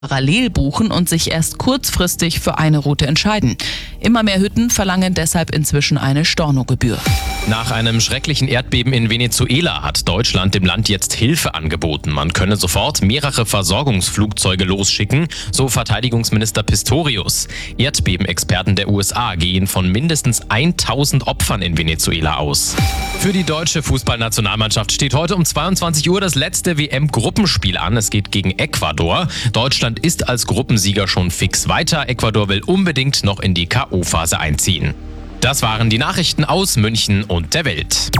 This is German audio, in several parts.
parallel buchen und sich erst kurzfristig für eine Route entscheiden. Immer mehr Hütten verlangen deshalb inzwischen eine Stornogebühr. Nach einem schrecklichen Erdbeben in Venezuela hat Deutschland dem Land jetzt Hilfe angeboten. Man könne sofort mehrere Versorgungsflugzeuge losschicken, so Verteidigungsminister Pistorius. Erdbebenexperten der USA gehen von mindestens 1000 Opfern in Venezuela aus. Für die deutsche Fußballnationalmannschaft steht heute um 22 Uhr das letzte WM-Gruppenspiel an. Es geht gegen Ecuador. Deutschland ist als Gruppensieger schon fix weiter. Ecuador will unbedingt noch in die K.O.-Phase einziehen. Das waren die Nachrichten aus München und der Welt.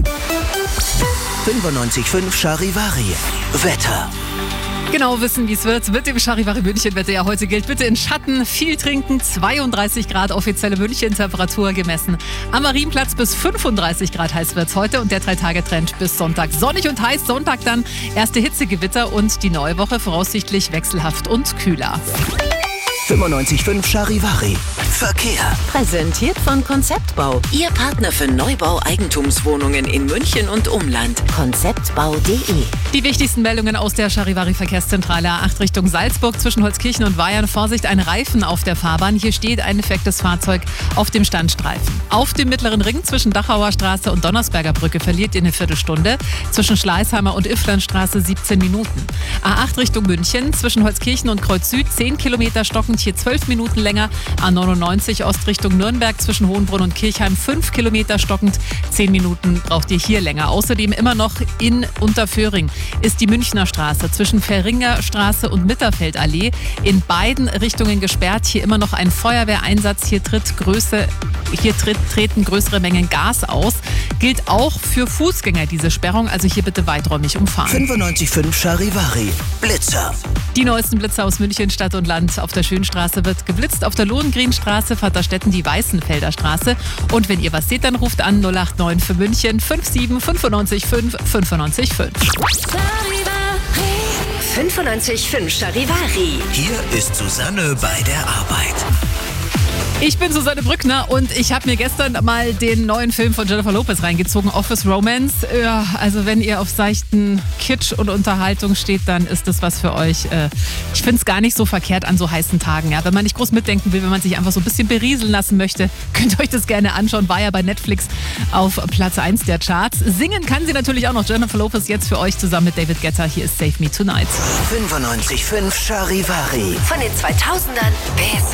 95.5 Charivari. Wetter. Genau wissen, wie es wird. Mit dem Charivari München-Wetter ja heute gilt. Bitte in Schatten, viel trinken, 32 Grad offizielle München-Temperatur gemessen. Am Marienplatz bis 35 Grad heiß wird es heute und der 3-Tage-Trend bis Sonntag. Sonnig und heiß, Sonntag dann erste Hitzegewitter und die neue Woche voraussichtlich wechselhaft und kühler. 95.5 Charivari. Verkehr. Präsentiert von Konzeptbau. Ihr Partner für Neubau-Eigentumswohnungen in München und Umland. Konzeptbau.de. Die wichtigsten Meldungen aus der Charivari-Verkehrszentrale A8 Richtung Salzburg zwischen Holzkirchen und Weyern. Vorsicht, ein Reifen auf der Fahrbahn. Hier steht ein defektes Fahrzeug auf dem Standstreifen. Auf dem mittleren Ring zwischen Dachauer Straße und Donnersberger Brücke verliert ihr eine Viertelstunde. Zwischen Schleißheimer und Ifflandstraße 17 Minuten. A8 Richtung München zwischen Holzkirchen und Kreuz Süd 10 Kilometer stockend, hier 12 Minuten länger. A99 Ost Richtung Nürnberg zwischen Hohenbrunn und Kirchheim 5 Kilometer stockend, 10 Minuten braucht ihr hier länger. Außerdem immer noch in Unterföhring ist die Münchner Straße zwischen Fähringer Straße und Mitterfeldallee in beiden Richtungen gesperrt. Hier immer noch ein Feuerwehreinsatz. Hier treten größere Mengen Gas aus. Gilt auch für Fußgänger diese Sperrung, also hier bitte weiträumig umfahren. 95.5 Charivari. Blitzer. Die neuesten Blitzer aus München, Stadt und Land. Auf der Schönstraße wird geblitzt, auf der Lohengrinstraße, Vaterstetten die Weißenfelder Straße. Und wenn ihr was seht, dann ruft an 089 für München 57 95 5 95 5. 95.5 Charivari. Hier ist Susanne bei der Arbeit. Ich bin Susanne Brückner und ich habe mir gestern mal den neuen Film von Jennifer Lopez reingezogen, Office Romance. Ja, also wenn ihr auf seichten Kitsch und Unterhaltung steht, dann ist das was für euch. Ich finde es gar nicht so verkehrt an so heißen Tagen. Ja. Wenn man nicht groß mitdenken will, wenn man sich einfach so ein bisschen berieseln lassen möchte, könnt ihr euch das gerne anschauen. War ja bei Netflix auf Platz 1 der Charts. Singen kann sie natürlich auch noch. Jennifer Lopez jetzt für euch zusammen mit David Guetta. Hier ist Save Me Tonight. 95.5 Charivari. Von den 2000ern bis